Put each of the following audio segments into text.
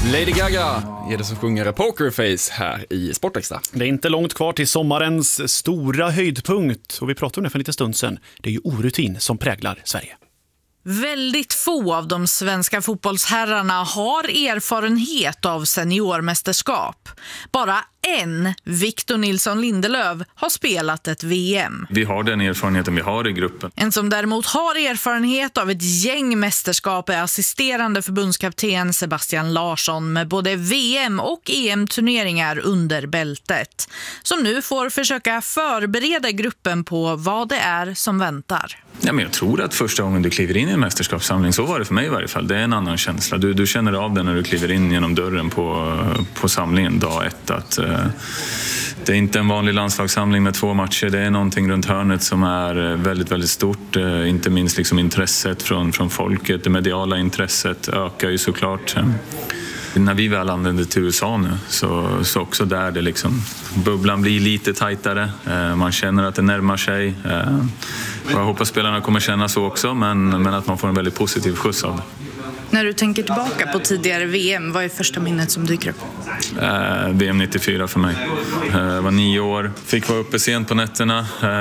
Lady Gaga är det som sjunger Pokerface här i Sportextra. Det är inte långt kvar till sommarens stora höjdpunkt och vi pratade om det för en liten stund sedan. Det är ju orutin som präglar Sverige. Väldigt få av de svenska fotbollsherrarna har erfarenhet av seniormästerskap. Bara en, Victor Nilsson Lindelöf, har spelat ett VM. Vi har den erfarenheten vi har i gruppen. En som däremot har erfarenhet av ett gäng mästerskap är assisterande förbundskapten Sebastian Larsson med både VM- och EM-turneringar under bältet. Som nu får försöka förbereda gruppen på vad det är som väntar. Ja, men jag tror att första gången du kliver in i en mästerskapssamling, så var det för mig i varje fall, det är en annan känsla. Du känner av det när du kliver in genom dörren på samlingen dag ett, att det är inte en vanlig landslagssamling med 2 matcher. Det är någonting runt hörnet som är väldigt, väldigt stort. Inte minst liksom intresset från folket. Det mediala intresset ökar ju såklart. När vi väl anländer till USA nu så också där det liksom, bubblan blir lite tajtare. Man känner att det närmar sig. Och jag hoppas spelarna kommer känna så också, men att man får en väldigt positiv skjuts av det. När du tänker tillbaka på tidigare VM, vad är första minnet som dyker upp? VM 94 för mig. Jag var 9 år, fick vara uppe sent på nätterna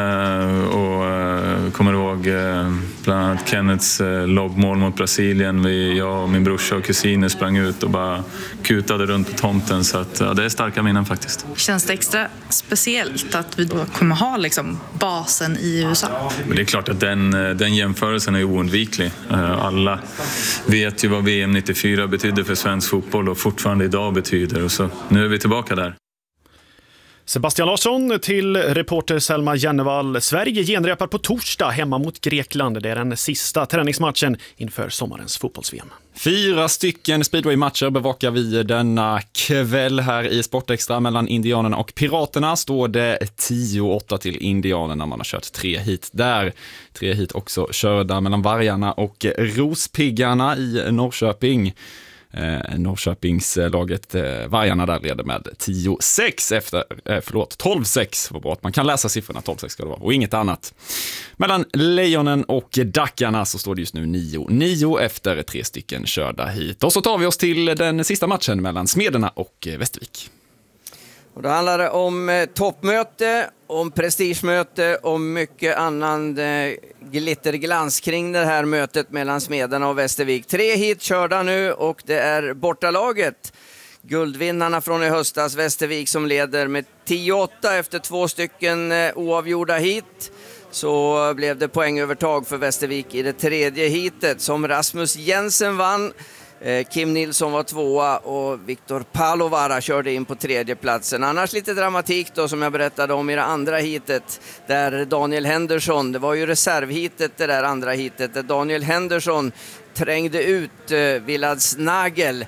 och kommer ihåg bland annat Kenneths lobbmål mot Brasilien. Jag och min brorsa och kusiner sprang ut och bara kutade runt på tomten, så att, ja, det är starka minnen faktiskt. Känns det extra speciellt att vi då kommer ha liksom basen i USA? Men det är klart att den jämförelsen är oundviklig. Alla vet ju vad VM 94 betydde för svensk fotboll och fortfarande idag betyder. Och så nu är vi tillbaka där. Sebastian Larsson till reporter Selma Jennevall. Sverige genrepar på torsdag hemma mot Grekland. Det är den sista träningsmatchen inför sommarens fotbolls-VM. 4 stycken speedway-matcher bevakar vi denna kväll här i Sportextra. Mellan Indianerna och Piraterna står det 10-8 till Indianerna. Man har kört 3 hit där. 3 hit också körda mellan Vargarna och Rospiggarna i Norrköping. Norrköpingslaget Vargarna där leder med 10-6 efter 12-6. Vad bra att man kan läsa siffrorna. 12-6 ska det vara och inget annat. Mellan Lejonen och Dackarna så står det just nu 9-9 efter 3 stycken körda hit. Och så tar vi oss till den sista matchen mellan Smederna och Västervik. Och då handlar det om toppmöte, om prestigemöte och mycket annan glitterglans kring det här mötet mellan Smederna och Västervik. 3 hit körda nu och det är bortalaget, guldvinnarna från i höstas, Västervik, som leder med 10-8 efter 2 stycken oavgjorda hit. Så blev det poängövertag för Västervik i det 3:e hitet som Rasmus Jensen vann. Kim Nilsson var 2:a och Viktor Palovara körde in på 3:e platsen. Annars lite dramatik då, som jag berättade om i det andra hitet, där Daniel Henderson, det var ju reservhitet det där andra hitet, där Daniel Henderson trängde ut Villads Nagel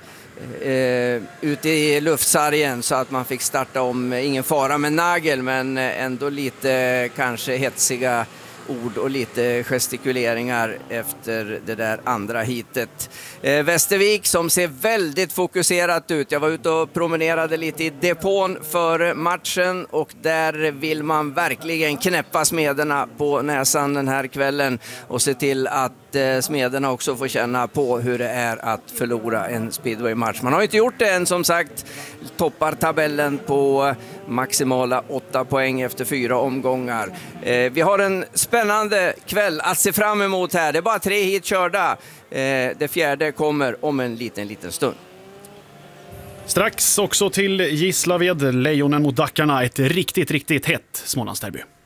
ute i luftsargen så att man fick starta om. Ingen fara med Nagel, men ändå lite kanske hetsiga ord och lite gestikuleringar efter det där andra hitet. Västervik som ser väldigt fokuserat ut. Jag var ute och promenerade lite i depån för matchen och där vill man verkligen knäppa Smederna på näsan den här kvällen och se till att Smederna också får känna på hur det är att förlora en speedway-match. Man har inte gjort det än, som sagt. Toppar tabellen på maximala 8 poäng efter 4 omgångar. Vi har en spännande kväll att se fram emot här. Det är bara 3 hit körda. Det 4:e kommer om en liten stund. Strax också till Gislaved, Lejonen mot Dackarna. Ett riktigt hett Smålandsderby.